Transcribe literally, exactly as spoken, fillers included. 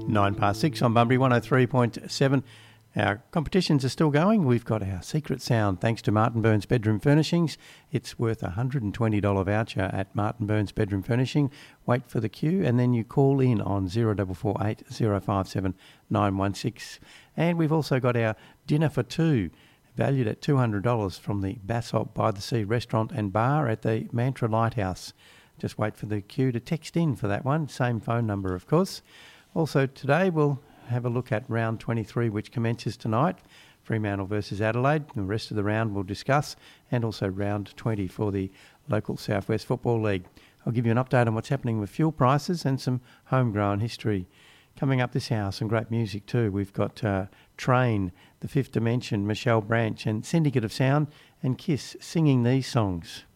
Nine past six on Bunbury one oh three point seven. Our competitions are still going. We've got our secret sound thanks to Martin Burns Bedroom Furnishings. It's worth a one hundred twenty dollars voucher at Martin Burns Bedroom Furnishing. Wait for the queue and then you call in on zero four four eight, zero five seven, nine one six. And we've also got our dinner for two, valued at two hundred dollars from the Basalt by the Sea restaurant and bar at the Mantra Lighthouse. Just wait for the queue to text in for that one. Same phone number, of course. Also today we'll have a look at round twenty-three, which commences tonight. Fremantle versus Adelaide. The rest of the round we'll discuss, and also round twenty for the local South West Football League. I'll give you an update on what's happening with fuel prices and some homegrown history. Coming up this hour, some great music too. We've got uh, Train, The Fifth Dimension, Michelle Branch and Syndicate of Sound, and Kiss singing these songs.